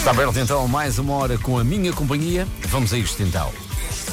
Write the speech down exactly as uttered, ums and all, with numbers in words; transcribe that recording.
Está aberto então mais uma hora com a minha companhia. Vamos a isto então.